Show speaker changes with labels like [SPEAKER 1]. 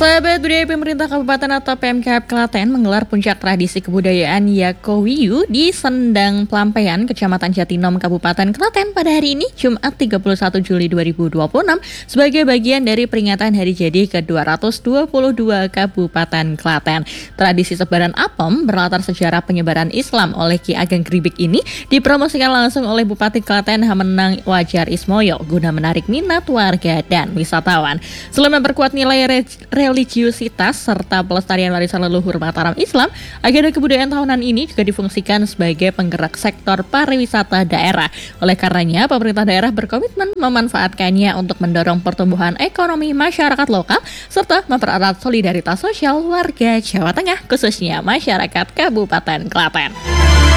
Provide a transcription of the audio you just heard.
[SPEAKER 1] Sahabat budaya pemerintah Kabupaten atau PMKP Klaten menggelar puncak tradisi kebudayaan Yakowiyu di Sendang Pelampaian, Kecamatan Jatinom, Kabupaten Klaten pada hari ini, Jumat 31 Juli 2026, sebagai bagian dari peringatan hari jadi ke-222 Kabupaten Klaten. Tradisi sebaran apem berlatar sejarah penyebaran Islam oleh Ki Ageng Gribik ini dipromosikan langsung oleh Bupati Klaten Hamenang Wajar Ismoyo guna menarik minat warga dan wisatawan. Selain memperkuat nilai religiusitas serta pelestarian warisan leluhur Mataram Islam, agenda kebudayaan tahunan ini juga difungsikan sebagai penggerak sektor pariwisata daerah. Oleh karenanya, pemerintah daerah berkomitmen memanfaatkannya untuk mendorong pertumbuhan ekonomi masyarakat lokal serta mempererat solidaritas sosial warga Jawa Tengah, khususnya masyarakat Kabupaten Klaten.